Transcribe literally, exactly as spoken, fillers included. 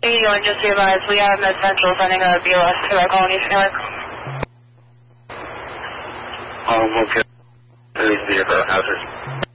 How you doing? Just to advise, we have Med Central sending a B O S to our colonies network. Um, okay. There's the hazard.